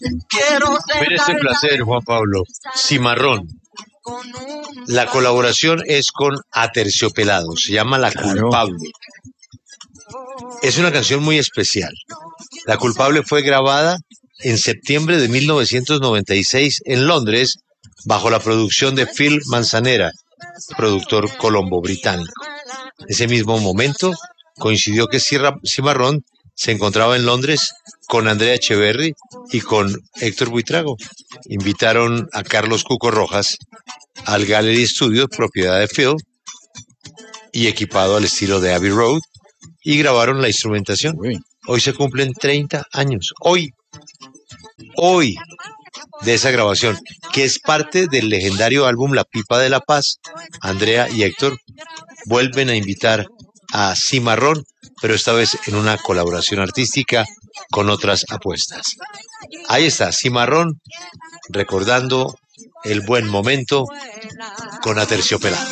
Mire este placer, Juan Pablo. Cimarrón. La colaboración es con Aterciopelados, se llama La Culpable. Es una canción muy especial. La Culpable fue grabada en septiembre de 1996 en Londres, bajo la producción de Phil Manzanera, productor colombo-británico. En ese mismo momento coincidió que Cimarrón se encontraba en Londres con Andrea Echeverry y con Héctor Buitrago. Invitaron a Carlos Cuco Rojas al Gallery Studio, propiedad de Phil, y equipado al estilo de Abbey Road, y grabaron la instrumentación. Hoy se cumplen 30 años. Hoy, de esa grabación, que es parte del legendario álbum La Pipa de la Paz. Andrea y Héctor vuelven a invitar a Cimarrón, pero esta vez en una colaboración artística con otras apuestas. Ahí está, Cimarrón, recordando el buen momento con Aterciopelados.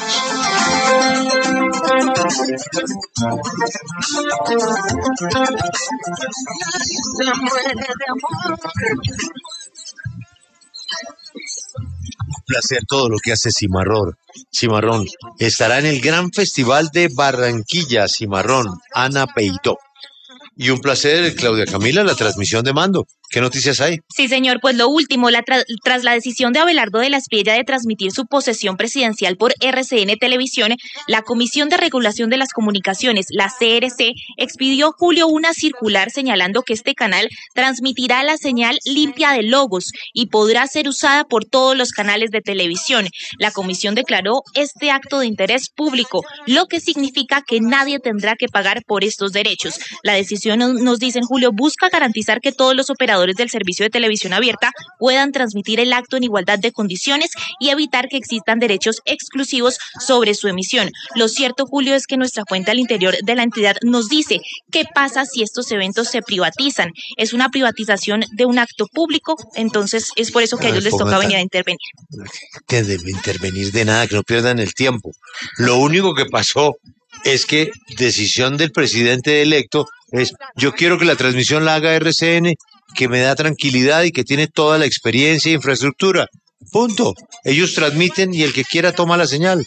Un placer todo lo que hace Cimarrón. Cimarrón estará en el Gran Festival de Barranquilla. Cimarrón, Ana Peitó. Y un placer, Claudia Camila, la transmisión de mando. ¿Qué noticias hay? Sí, señor, pues lo último, tras la decisión de Abelardo de la Espriella de transmitir su posesión presidencial por RCN Televisión, la Comisión de Regulación de las Comunicaciones, la CRC, expidió julio una circular señalando que este canal transmitirá la señal limpia de logos y podrá ser usada por todos los canales de televisión. La comisión declaró este acto de interés público, lo que significa que nadie tendrá que pagar por estos derechos. La decisión, nos dicen Julio, busca garantizar que todos los operadores del servicio de televisión abierta puedan transmitir el acto en igualdad de condiciones y evitar que existan derechos exclusivos sobre su emisión. Lo cierto, Julio, es que nuestra fuente al interior de la entidad nos dice qué pasa si estos eventos se privatizan. Es una privatización de un acto público, entonces es por eso que a ellos les toca venir a intervenir. Que debe intervenir de nada, que no pierdan el tiempo. Lo único que pasó es que decisión del presidente electo es: yo quiero que la transmisión la haga RCN, que me da tranquilidad y que tiene toda la experiencia e infraestructura. Punto. Ellos transmiten y el que quiera toma la señal.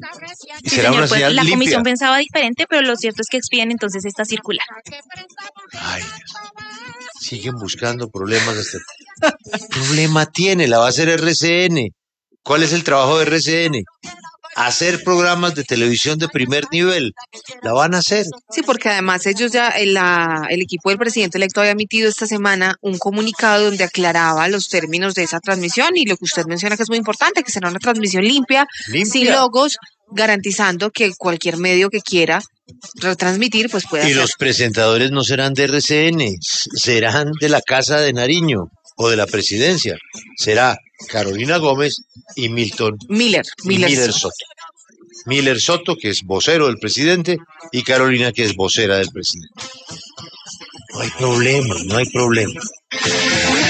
Y sí, será señor, una pues, señal la limpia. comisión pensaba diferente, pero lo cierto es que expiden entonces esta circular. Ay, Dios. Siguen buscando problemas. ¿Qué problema tiene? La va a hacer RCN. ¿Cuál es el trabajo de RCN? Hacer programas de televisión de primer nivel. La van a hacer. Sí, porque además ellos ya, el equipo del presidente electo había emitido esta semana un comunicado donde aclaraba los términos de esa transmisión y lo que usted menciona que es muy importante, que será una transmisión limpia, sin logos, garantizando que cualquier medio que quiera retransmitir pues pueda hacerlo. Y los presentadores no serán de RCN, serán de la Casa de Nariño o de la Presidencia. Será Carolina Gómez y Miller Soto. Miller Soto, que es vocero del presidente, y Carolina, que es vocera del presidente. No hay problema, no hay problema.